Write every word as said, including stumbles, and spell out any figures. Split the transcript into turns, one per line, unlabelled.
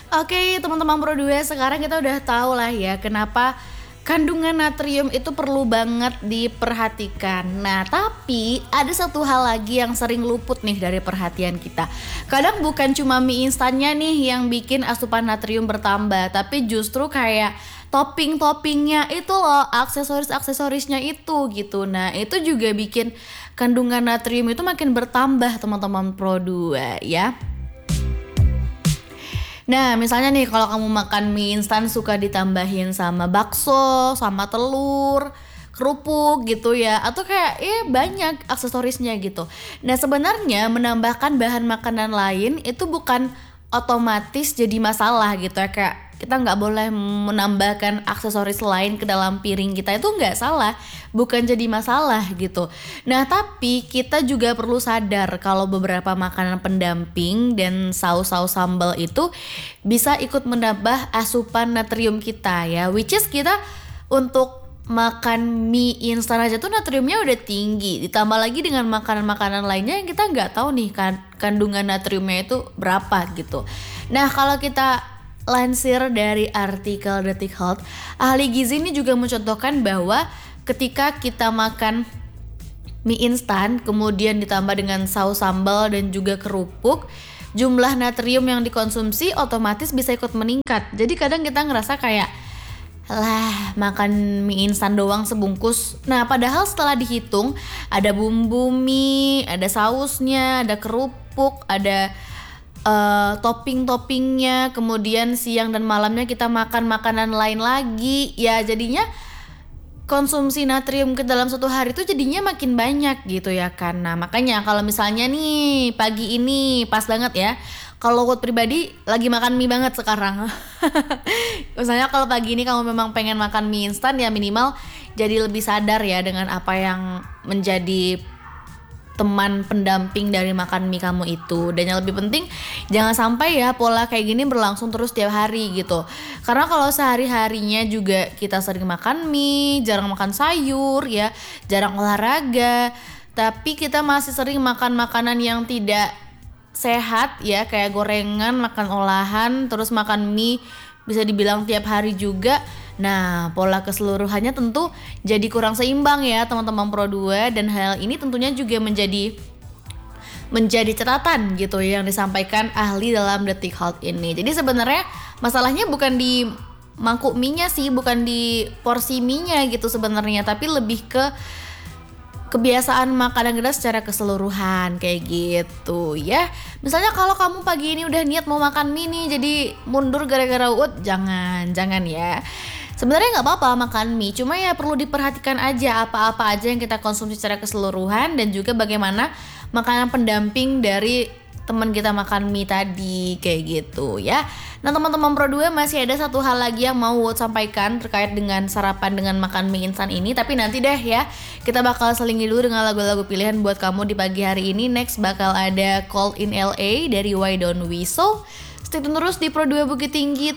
Oke, teman-teman Pro dua, sekarang kita udah tahu lah ya kenapa kandungan natrium itu perlu banget diperhatikan. Nah, tapi ada satu hal lagi yang sering luput nih dari perhatian kita. Kadang bukan cuma mie instannya nih yang bikin asupan natrium bertambah, tapi justru kayak topping-toppingnya itu loh, aksesoris-aksesorisnya itu gitu. Nah, itu juga bikin kandungan natrium itu makin bertambah teman-teman Pro dua ya. Nah, misalnya nih kalau kamu makan mie instan suka ditambahin sama bakso, sama telur, kerupuk gitu ya, atau kayak ya banyak aksesorisnya gitu. Nah, sebenarnya menambahkan bahan makanan lain itu bukan otomatis jadi masalah gitu ya, kayak kita nggak boleh menambahkan aksesoris lain ke dalam piring kita, itu nggak salah, bukan jadi masalah gitu. Nah, tapi kita juga perlu sadar kalau beberapa makanan pendamping dan saus-saus sambal itu bisa ikut menambah asupan natrium kita ya, which is kita untuk makan mie instan aja tuh natriumnya udah tinggi, ditambah lagi dengan makanan-makanan lainnya yang kita nggak tahu nih kan kandungan natriumnya itu berapa gitu. Nah, kalau kita lansir dari artikel Detik Health, ahli gizi ini juga mencontohkan bahwa ketika kita makan mie instan kemudian ditambah dengan saus sambal dan juga kerupuk, jumlah natrium yang dikonsumsi otomatis bisa ikut meningkat. Jadi kadang kita ngerasa kayak lah makan mie instan doang sebungkus. Nah, padahal setelah dihitung ada bumbu mie, ada sausnya, ada kerupuk, ada Uh, topping-toppingnya, kemudian siang dan malamnya kita makan makanan lain lagi, ya jadinya konsumsi natrium ke dalam satu hari itu jadinya makin banyak gitu ya kan. Nah, makanya kalau misalnya nih pagi ini pas banget ya, kalau Wood pribadi lagi makan mie banget sekarang. Misalnya kalau pagi ini kamu memang pengen makan mie instan, ya minimal jadi lebih sadar ya dengan apa yang menjadi teman pendamping dari makan mie kamu itu. Dan yang lebih penting jangan sampai ya pola kayak gini berlangsung terus tiap hari gitu. Karena kalau sehari-harinya juga kita sering makan mie, jarang makan sayur ya, jarang olahraga, tapi kita masih sering makan makanan yang tidak sehat ya, kayak gorengan, makan olahan, terus makan mie bisa dibilang tiap hari juga. Nah, pola keseluruhannya tentu jadi kurang seimbang ya teman-teman Pro dua, dan hal ini tentunya juga menjadi menjadi catatan gitu yang disampaikan ahli dalam Detik Health ini. Jadi sebenarnya masalahnya bukan di mangkuk mie-nya sih, bukan di porsi mie-nya gitu sebenarnya, tapi lebih ke kebiasaan makanan kita secara keseluruhan kayak gitu ya. Misalnya kalau kamu pagi ini udah niat mau makan mie nih, jadi mundur gara-gara ut, jangan, jangan ya. Sebenarnya nggak apa-apa makan mie, cuma ya perlu diperhatikan aja apa-apa aja yang kita konsumsi secara keseluruhan, dan juga bagaimana makanan pendamping dari teman kita makan mie tadi kayak gitu ya. Nah, teman-teman Pro dua, masih ada satu hal lagi yang mau Wood sampaikan terkait dengan sarapan dengan makan mie instan ini, tapi nanti deh ya. Kita bakal selingi dulu dengan lagu-lagu pilihan buat kamu di pagi hari ini. Next bakal ada Cold in L A dari Why Don't We So. Stay tune terus di Pro dua Bukit Tinggi.